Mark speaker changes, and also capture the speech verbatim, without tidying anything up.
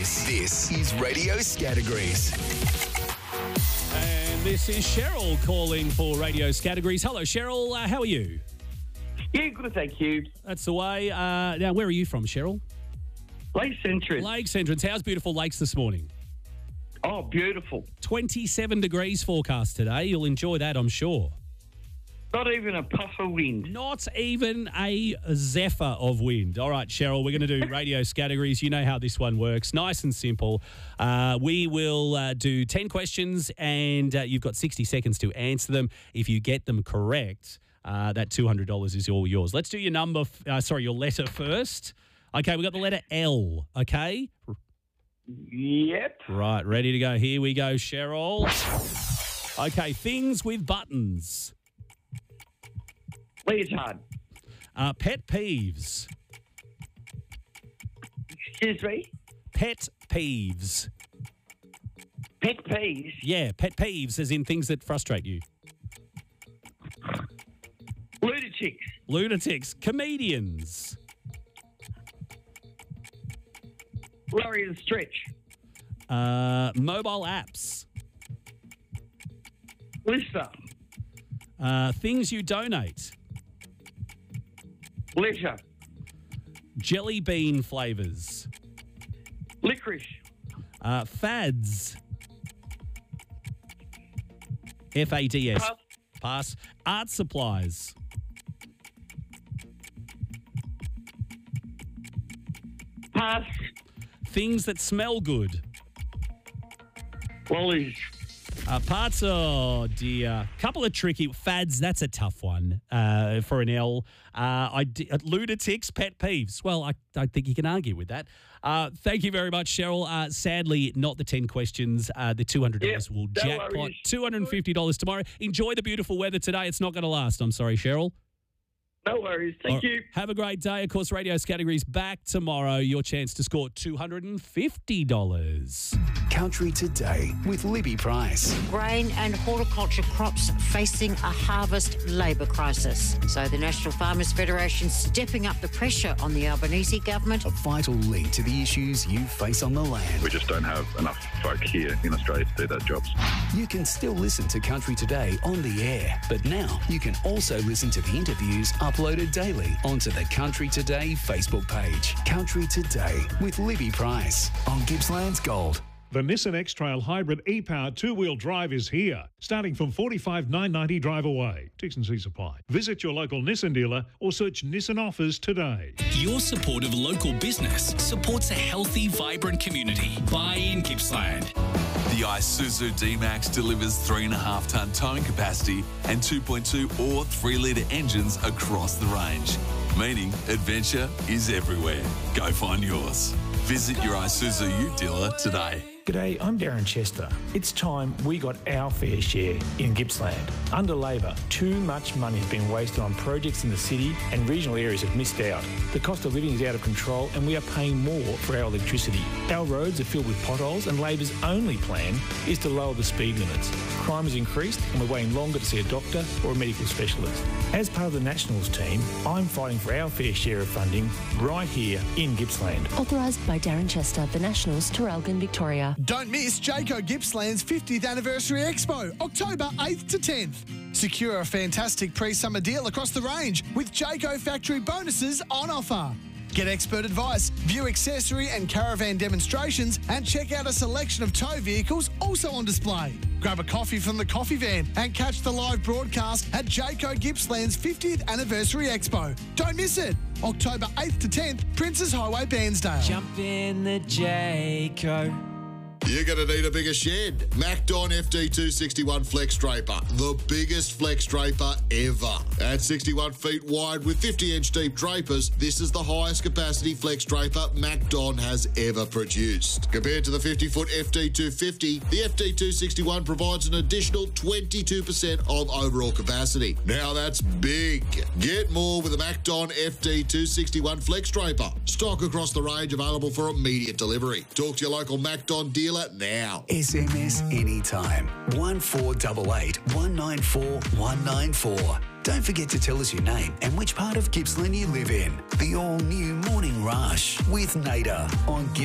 Speaker 1: This, this is Radio Scattergrease.
Speaker 2: And this is Cheryl calling for Radio Scattergrease. Hello, Cheryl. Uh, how are you?
Speaker 3: Yeah, good, thank you.
Speaker 2: That's the way. Uh, now, where are you from, Cheryl?
Speaker 3: Lakes Entrance.
Speaker 2: Lakes Entrance. How's beautiful Lakes this morning?
Speaker 3: Oh, beautiful.
Speaker 2: twenty-seven degrees forecast today. You'll enjoy that, I'm sure.
Speaker 3: Not even a puff of wind.
Speaker 2: Not even a zephyr of wind. All right, Cheryl, we're going to do Radio Scattergrease. You know how this one works. Nice and simple. Uh, we will uh, do ten questions, and uh, you've got sixty seconds to answer them. If you get them correct, uh, that two hundred dollars is all yours. Let's do your number, f- uh, sorry, your letter first. Okay, we've got the letter L, okay?
Speaker 3: Yep.
Speaker 2: Right, ready to go. Here we go, Cheryl. Okay, things with buttons.
Speaker 3: Leotard.
Speaker 2: Uh, pet peeves.
Speaker 3: Excuse me?
Speaker 2: Pet peeves.
Speaker 3: Pet peas.
Speaker 2: Yeah, pet peeves as in things that frustrate you.
Speaker 3: Lunatics.
Speaker 2: Lunatics. Comedians.
Speaker 3: Larry and Stretch.
Speaker 2: Uh, mobile apps.
Speaker 3: Lister.
Speaker 2: Uh, things you donate.
Speaker 3: Leisure.
Speaker 2: Jelly bean flavours.
Speaker 3: Licorice.
Speaker 2: Uh, fads. F A D S.
Speaker 3: Pass.
Speaker 2: Pass. Art supplies.
Speaker 3: Pass.
Speaker 2: Things that smell good.
Speaker 3: Lollies.
Speaker 2: Uh, parts, oh dear. Couple of tricky fads. That's a tough one uh, for an L. Uh, I d- uh, lunatics, pet peeves. Well, I don't think you can argue with that. Uh, thank you very much, Cheryl. Uh, sadly, not the ten questions. Uh, the two hundred dollars
Speaker 3: Yeah,
Speaker 2: will
Speaker 3: no
Speaker 2: jackpot.
Speaker 3: worries.
Speaker 2: two hundred fifty dollars tomorrow. Enjoy the beautiful weather today. It's not going to last. I'm sorry, Cheryl.
Speaker 3: No worries. Thank
Speaker 2: All right.
Speaker 3: you.
Speaker 2: Have a great day. Of course, Radio Scattergrease back tomorrow. Your chance to score two hundred fifty dollars.
Speaker 1: Country Today with Libby Price.
Speaker 4: Grain and horticulture crops facing a harvest labour crisis. So the National Farmers Federation stepping up the pressure on the Albanese government.
Speaker 1: A vital link to the issues you face on the land.
Speaker 5: We just don't have enough folk here in Australia to do those jobs.
Speaker 1: You can still listen to Country Today on the air, but now you can also listen to the interviews uploaded daily onto the Country Today Facebook page. Country Today with Libby Price on Gippsland's Gold.
Speaker 6: The Nissan X-Trail Hybrid e-powered two-wheel drive is here, starting from forty-five thousand nine hundred ninety drive away. T's and C's apply. Visit your local Nissan dealer or search Nissan offers today.
Speaker 7: Your support of local business supports a healthy, vibrant community. Buy in Gippsland.
Speaker 8: The Isuzu D-Max delivers three point five tonne towing capacity and two point two or three litre engines across the range, meaning adventure is everywhere. Go find yours. Visit your Isuzu Ute dealer today.
Speaker 9: G'day, I'm Darren Chester. It's time we got our fair share in Gippsland. Under Labor, too much money has been wasted on projects in the city and regional areas have missed out. The cost of living is out of control and we are paying more for our electricity. Our roads are filled with potholes and Labor's only plan is to lower the speed limits. Crime has increased and we're waiting longer to see a doctor or a medical specialist. As part of the Nationals team, I'm fighting for our fair share of funding right here in Gippsland.
Speaker 10: Authorised by Darren Chester, The Nationals, Terralgan, Victoria.
Speaker 11: Don't miss Jayco Gippsland's fiftieth Anniversary Expo, October eighth to tenth. Secure a fantastic pre-summer deal across the range with Jayco factory bonuses on offer. Get expert advice, view accessory and caravan demonstrations, and check out a selection of tow vehicles also on display. Grab a coffee from the coffee van and catch the live broadcast at Jayco Gippsland's fiftieth Anniversary Expo. Don't miss it. October eighth to tenth, Princes Highway, Bairnsdale.
Speaker 12: Jump in the Jayco.
Speaker 13: You're going to need a bigger shed. MacDon F D two sixty-one Flex Draper, the biggest flex draper ever. At sixty-one feet wide with fifty inch deep drapers, this is the highest capacity flex draper MacDon has ever produced. Compared to the fifty foot F D two fifty, the F D two sixty-one provides an additional twenty-two percent of overall capacity. Now that's big. Get more with the MacDon F D two sixty-one Flex Draper. Stock across the range available for immediate delivery. Talk to your local MacDon dealer now.
Speaker 1: S M S anytime. one four eight eight, one nine four, one nine four. Don't forget to tell us your name and which part of Gippsland you live in. The all-new Morning Rush with Nader on Gippsland.